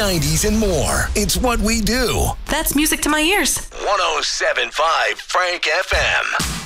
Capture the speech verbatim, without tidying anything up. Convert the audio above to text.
nineties, and more. It's what we do. That's music to my ears. one oh seven point five Frank F M.